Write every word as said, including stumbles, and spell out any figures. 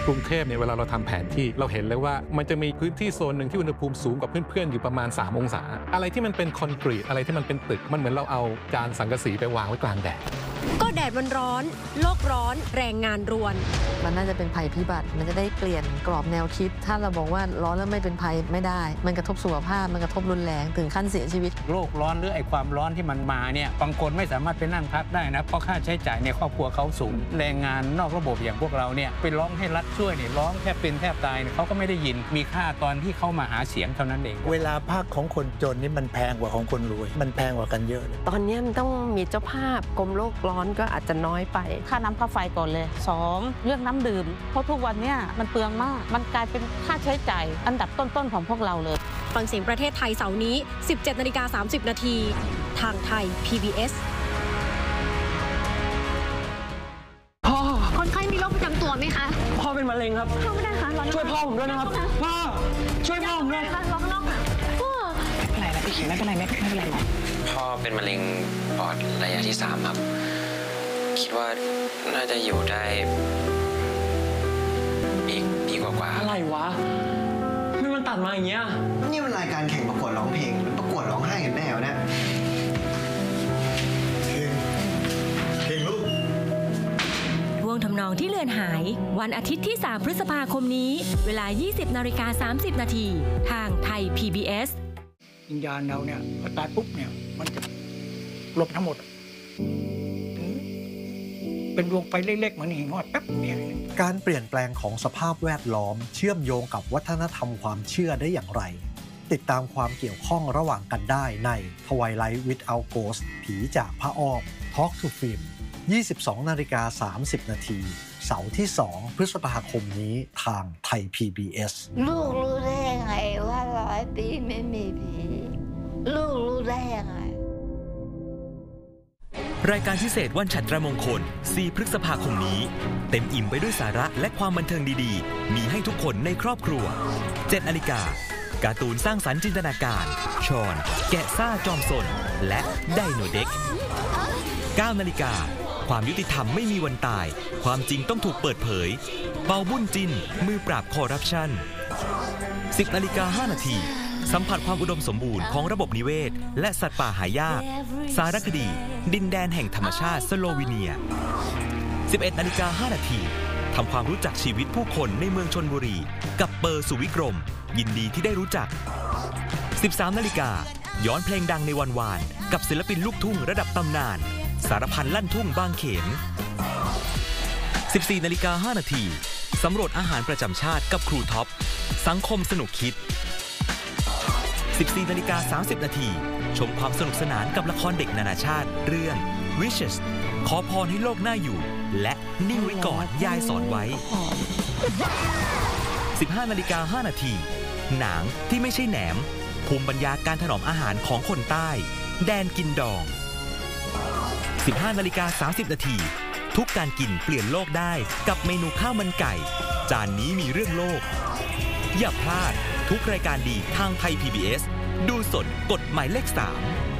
รุงเทพเนี่ยเวลาเราทำแผนที่เราเห็นเลยว่ามันจะมีพื้นที่โซนหนึ่งที่อุณหภูมิสูงกว่าเพื่อนๆอยู่ประมาณสามองศาอะไรที่มันเป็นคอนกรีตอะไรที่มันเป็นตึกมันเหมือนเราเอาจานสังกะสีไปวางไว้กลางแดดก็แดดมันร้อนโลกร้อนแรงงานรวนมันน่าจะเป็นภัยพิบัติมันจะได้เปลี่ยนกรอบแนวคิดถ้าเราบอกว่าร้อนแล้วไม่เป็นภัยไม่ได้มันกระทบสุขภาพมันกระทบรุนแรงถึงขั้นเสียชีวิตโลกร้อนหรือไอ้ความร้อนที่มันมาเนี่ยบางคนไม่สามารถไปนั่งพักได้นะเพราะค่าใช้จ่ายในครอบครัวเขาสูงแรงงานนอกระบบอย่างพวกเราเนี่ยไปร้องให้รัฐช่วยเนี่ยร้องแทบเป็นแทบตายเนี่ยเขาก็ไม่ได้ยินมีค่าตอนที่เขามาหาเสียงเท่านั้นเองเวลาภาคของคนจนนี่มันแพงกว่าของคนรวยมันแพงกว่ากันเยอะตอนนี้มันต้องมีเจ้าภาพกรมโลกร้อนก็อาจจะน้อยไปค่าน้ำค่าไฟก่อนเลยสองเรื่องน้ำดื่มเพราะทุกวันนี้มันเปลืองมากมันกลายเป็นค่าใช้จ่ายอันดับต้นๆของพวกเราเลยฟังเสียงประเทศไทยเสาร์นี้ สิบเจ็ดนาฬิกาสามสิบนาทีทางไทย พี บี เอสพ่อคนไข้มีโรคประจำตัวไหมคะพ่อเป็นมะเร็งครับพ่อไม่ได้คะช่วยพ่อผมด้วยนะครับพ่อช่วยพ่อผมด้วยรอข้างนอกนะพ่อไม่เป็นไรนะพี่เขียนไม่เป็นไรไม่ไม่เป็นไรหรอกพ่อเป็นมะเร็งปอดระยะที่สามครับคิดว่าน่าจะอยู่ได้อีกปีกว่าๆอะไรวะไม่มันตัดมาอย่างเงี้ยนี่มันรายการแข่งประกวดร้องเพลงหรือประกวดร้องไห้กันแน่วะเนี่ยเพลงเพลงลูกวงทำนองที่เลือนหายวันอาทิตย์ที่สามพฤษภาคมนี้เวลา ยี่สิบนาฬิกาสามสิบนาทีทางไทย พี บี เอสวิญญาณเราเนี่ยพอตายปุ๊บเนี่ยมันจะลบทั้งหมดเป็นดวงไฟเล็กๆเหมือนหิ่งห้อยแป๊บเนี่ยการเปลี่ยนแปลงของสภาพแวดล้อมเชื่อมโยงกับวัฒนธรรมความเชื่อได้อย่างไรติดตามความเกี่ยวข้องระหว่างกันได้ใน Twilight Without Ghost ผีจากผ้าอ้อม Talk to Film ยี่สิบสองนาฬิกาสามสิบนาทีเสาร์ที่สองพฤษภาคมนี้ทางไทย พี บี เอสลูกรู้ได้ยังไงว่าร้อยปีไม่มีผีลูกรู้ได้ยังไงรายการพิเศษวันฉัตรมงคลสี่พฤษภาคมนี้เต็มอิ่มไปด้วยสาระและความบันเทิงดีๆมีให้ทุกคนในครอบครัวเจ็ดนาฬิกาการ์ตูนสร้างสรรค์จินตนาการชอนแกะซ่าจอมสนและไดโนเด็กเก้านาฬิกาความยุติธรรมไม่มีวันตายความจริงต้องถูกเปิดเผยเปาบุญจินมือปราบคอร์รัปชันสิบนาฬิกาห้านาทีสัมผัสความอุดมสมบูรณ์ของระบบนิเวศและสัตว์ป่าหายากสารคดีดินแดนแห่งธรรมชาติสโลวีเนีย สิบเอ็ดนาฬิกาห้านาทีทำความรู้จักชีวิตผู้คนในเมืองชลบุรีกับเปอร์สุวิกรมยินดีที่ได้รู้จัก สิบสามนาฬิกาย้อนเพลงดังในวันวานกับศิลปินลูกทุ่งระดับตำนานสารพันลั่นทุ่งบางเขน สิบสี่นาฬิกาห้านาทีสำรวจอาหารประจำชาติกับครูท็อปสังคมสนุกคิดสิบสี่นาฬิกาสามสิบนาทีชมความสนุกสนานกับละครเด็กนานาชาติเรื่อง Wishes ขอพรให้โลกน่าอยู่และนิ่งไว้ก่อนยายสอนไว้ สิบห้านาฬิกาห้านาทีหนังที่ไม่ใช่แหนมภูมิปัญญาการถนอมอาหารของคนใต้แดนกินดอง สิบห้านาฬิกาสามสิบนาทีทุกการกินเปลี่ยนโลกได้กับเมนูข้าวมันไก่จานนี้มีเรื่องโลกอย่าพลาดทุกรายการดีทางไทย พี บี เอส ดูสดกดหมายเลขสาม